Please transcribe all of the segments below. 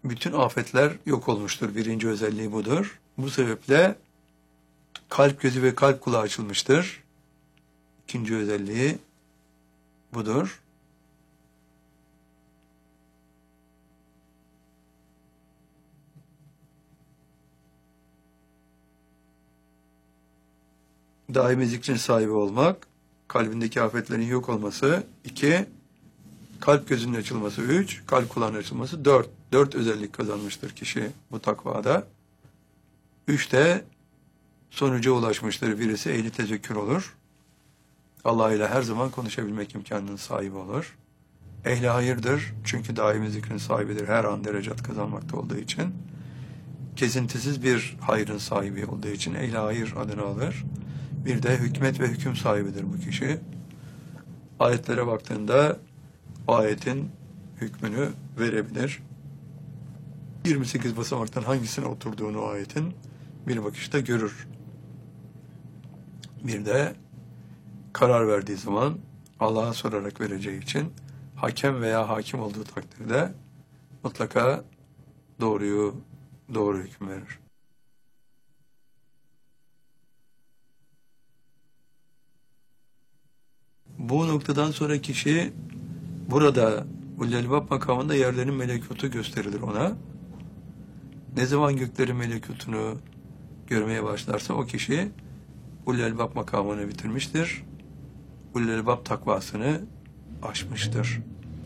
bütün afetler yok olmuştur. Birinci özelliği budur. Bu sebeple kalp gözü ve kalp kulağı açılmıştır. İkinci özelliği budur. Daimi zikrin sahibi olmak, kalbindeki afetlerin yok olması, 2, kalp gözünün açılması, 3, kalp kulağının açılması, 4. 4 özellik kazanmıştır kişi bu takvada. 3 de sonuca ulaşmıştır. Birisi ehli tezekkür olur. Allah ile her zaman konuşabilmek imkanının sahibi olur. Ehli hayırdır. Çünkü daimi zikrin sahibidir. Her an derecat kazanmakta olduğu için. Kesintisiz bir hayrın sahibi olduğu için ehli hayır adını alır. Bir de hükmet ve hüküm sahibidir bu kişi. Ayetlere baktığında o ayetin hükmünü verebilir. 28 basamaktan hangisine oturduğunu o ayetin bir bakışta görür. Bir de karar verdiği zaman Allah'a sorarak vereceği için hakem veya hakim olduğu takdirde mutlaka doğru hüküm verir. Bu noktadan sonra kişi burada Ullel-Bab makamında yerlerin melekutu gösterilir ona. Ne zaman göklerin melekutunu görmeye başlarsa o kişi Ullel-Bab makamını bitirmiştir. Ullel-Bab takvasını aşmıştır.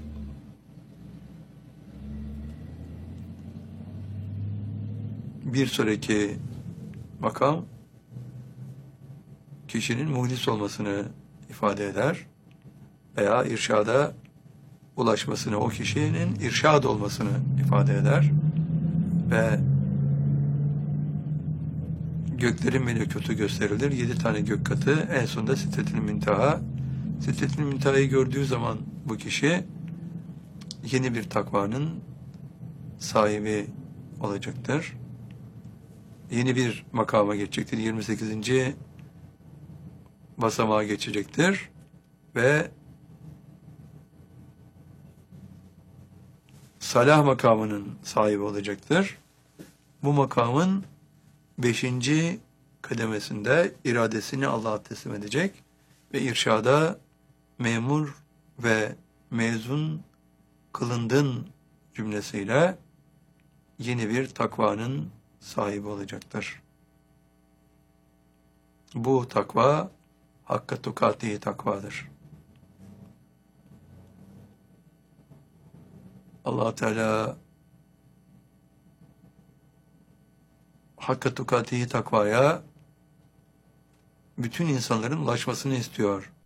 Bir sonraki makam kişinin muhlis olmasını ifade eder veya irşada ulaşmasını, o kişinin irşad olmasını ifade eder ve göklerin melekutu gösterilir. 7 tane gök katı, en sonunda Sidretül Münteha. Sidretül Münteha'yı gördüğü zaman bu kişi yeni bir takvanın sahibi olacaktır. Yeni bir makama geçecektir. 28. basamağa geçecektir ve salah makamının sahibi olacaktır. Bu makamın 5. kademesinde iradesini Allah'a teslim edecek ve irşada memur ve mezun kılındın cümlesiyle yeni bir takvanın sahibi olacaktır. Bu takva hakka tukati takvadır. Allah Teala hakka tukati takvaya bütün insanların ulaşmasını istiyor.